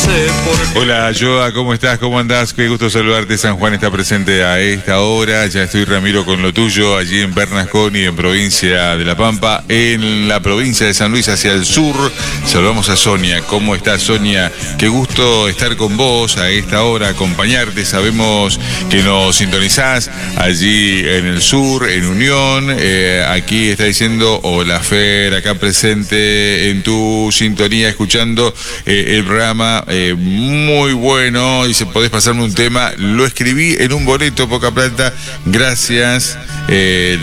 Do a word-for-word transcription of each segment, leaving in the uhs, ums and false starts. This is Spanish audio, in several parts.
sé por qué. Hola, Joa, ¿cómo estás? ¿Cómo andás? Qué gusto saludarte. San Juan está presente a esta hora. Ya estoy, Ramiro, con lo tuyo, allí en Bernasconi, en provincia de La Pampa, en la provincia de San Luis, hacia el sur. Saludamos a Sonia. ¿Cómo estás, Sonia? Qué gusto estar con vos a esta hora, acompañarte. Sabemos que nos sintonizás allí en el sur, en Unión. Eh, aquí está diciendo, hola, Fer, acá presente en tu sintonía, escuchando eh, el programa. Eh, muy bueno, dice, podés pasarme un tema, lo escribí en un boleto, poca plata, gracias, eh,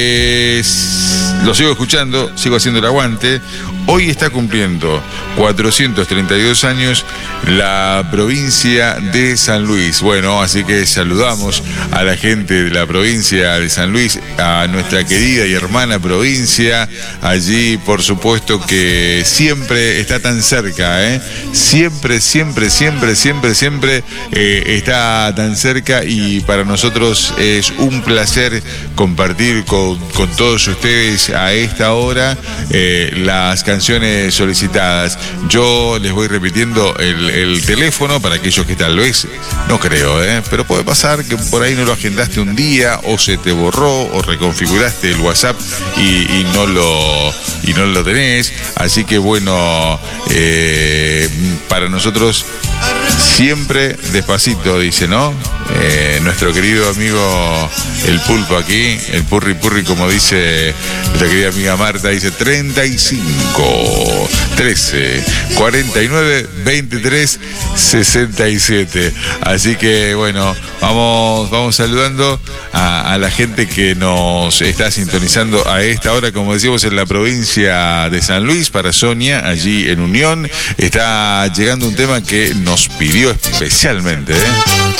les lo sigo escuchando, sigo haciendo el aguante. Hoy está cumpliendo cuatrocientos treinta y dos años la provincia de San Luis. Bueno, así que saludamos a la gente de la provincia de San Luis, a nuestra querida y hermana provincia. Allí, por supuesto, que siempre está tan cerca, ¿eh? Siempre, siempre, siempre, siempre, siempre eh, está tan cerca, y para nosotros es un placer compartir con, con todos ustedes a esta hora eh, las canciones solicitadas. Yo les voy repitiendo el, el teléfono para aquellos que tal vez, no creo, ¿eh? pero puede pasar que por ahí no lo agendaste un día, o se te borró, o reconfiguraste el WhatsApp y, y no lo y no lo tenés. Así que bueno, eh, para nosotros siempre despacito, dice, ¿no? Eh, nuestro querido amigo el Pulpo aquí, el Purri Purri, como dice nuestra querida amiga Marta, dice treinta y cinco, trece, cuarenta y nueve, veintitrés, sesenta y siete. Así que bueno, vamos, vamos saludando a, a la gente que nos está sintonizando a esta hora, como decíamos, en la provincia de San Luis. Para Sonia, allí en Unión, está llegando un tema que nos pidió especialmente, ¿eh?